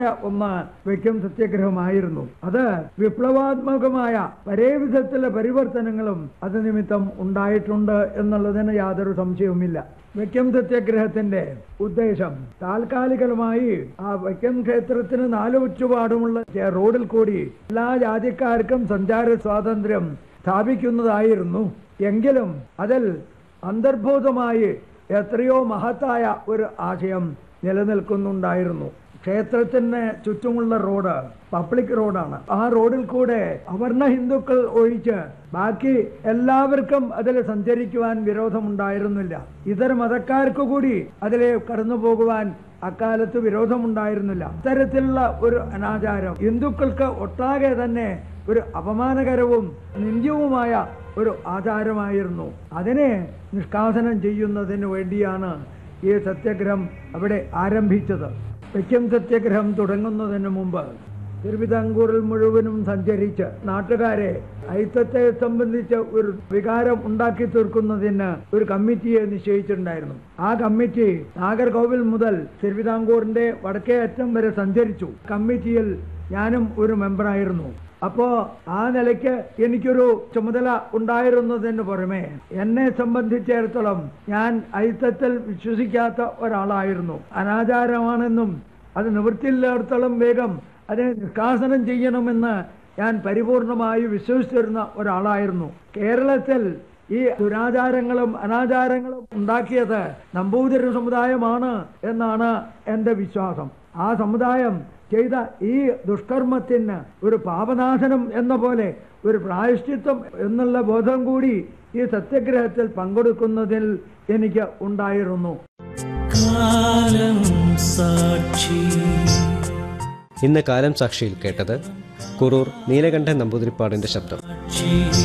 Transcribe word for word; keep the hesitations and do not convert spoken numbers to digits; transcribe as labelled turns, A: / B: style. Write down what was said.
A: ഒന്ന് വൈക്കം സത്യാഗ്രഹമായിരുന്നു. അത് വിപ്ലവാത്മകമായ പലേ വിധത്തിലെ പരിവർത്തനങ്ങളും അത് നിമിത്തം ഉണ്ടായിട്ടുണ്ട് എന്നുള്ളതിന് യാതൊരു സംശയവുമില്ല. വൈക്കം സത്യാഗ്രഹത്തിന്റെ ഉദ്ദേശം താൽക്കാലികമായി ആ വൈക്കം ക്ഷേത്രത്തിന് നാലു ചുറ്റുപാടുമുള്ള റോഡിൽ കൂടി എല്ലാ ജാതിക്കാർക്കും സഞ്ചാര സ്വാതന്ത്ര്യം സ്ഥാപിക്കുന്നതായിരുന്നു. എങ്കിലും അതിൽ അന്തർഭൂതമായി എത്രയോ മഹത്തായ ഒരു ആശയം നിലനിൽക്കുന്നുണ്ടായിരുന്നു. ക്ഷേത്രത്തിന് ചുറ്റുമുള്ള റോഡ് പബ്ലിക് റോഡാണ്. ആ റോഡിൽ കൂടെ അവർണ ഹിന്ദുക്കൾ ഒഴിച്ച് ബാക്കി എല്ലാവർക്കും അതിൽ സഞ്ചരിക്കുവാൻ വിരോധമുണ്ടായിരുന്നില്ല. ഇതര മതക്കാർക്ക് കൂടി അതിലെ കടന്നു പോകുവാൻ അക്കാലത്ത് വിരോധമുണ്ടായിരുന്നില്ല. ഇത്തരത്തിലുള്ള ഒരു അനാചാരം ഹിന്ദുക്കൾക്ക് ഒട്ടാകെ തന്നെ ഒരു അപമാനകരവും നിന്ദ്യവുമായ ഒരു ആചാരമായിരുന്നു. അതിനെ നിഷ്കാസനം ചെയ്യുന്നതിന് വേണ്ടിയാണ് ഈ സത്യാഗ്രഹം അവിടെ ആരംഭിച്ചത്. വൈക്കം സത്യാഗ്രഹം തുടങ്ങുന്നതിന് മുമ്പ് തിരുവിതാംകൂറിൽ മുഴുവനും സഞ്ചരിച്ച് നാട്ടുകാരെ അയിത്തത്തെ സംബന്ധിച്ച് ഒരു വികാരം ഉണ്ടാക്കി തീർക്കുന്നതിന് ഒരു കമ്മിറ്റിയെ നിശ്ചയിച്ചിട്ടുണ്ടായിരുന്നു. ആ കമ്മിറ്റി നാഗർകോവിൽ മുതൽ തിരുവിതാംകൂറിന്റെ വടക്കേ അറ്റം വരെ സഞ്ചരിച്ചു. കമ്മിറ്റിയിൽ ഞാനും ഒരു മെമ്പറായിരുന്നു. അപ്പോ ആ നിലയ്ക്ക് എനിക്കൊരു ചുമതല ഉണ്ടായിരുന്നതിന് പുറമെ എന്നെ സംബന്ധിച്ചിടത്തോളം ഞാൻ അയിത്തത്തിൽ വിശ്വസിക്കാത്ത ഒരാളായിരുന്നു. അനാചാരമാണെന്നും അത് നിവൃത്തിയില്ലാത്തോളം വേഗം അതിനെ നിഷ്കാസനം ചെയ്യണമെന്ന് ഞാൻ പരിപൂർണമായി വിശ്വസിച്ചിരുന്ന ഒരാളായിരുന്നു. കേരളത്തിൽ ഈ ദുരാചാരങ്ങളും അനാചാരങ്ങളും ഉണ്ടാക്കിയത് നമ്പൂതിരി സമുദായമാണ് എന്നാണ് എൻ്റെ വിശ്വാസം. ആ സമുദായം ചെയ്ത ഈ ദുഷ്കർമ്മത്തിന് ഒരു പാപനാശനം എന്ന പോലെ ഒരു പ്രായശ്ചിത്തം എന്നുള്ള ബോധം കൂടി ഈ സത്യാഗ്രഹത്തിൽ പങ്കെടുക്കുന്നതിൽ എനിക്ക് ഉണ്ടായിരുന്നു.
B: ഇന്ന് കാലം സാക്ഷിയിൽ കേട്ടത് കുറൂർ നീലകണ്ഠൻ നമ്പൂതിരിപ്പാടിന്റെ ശബ്ദം.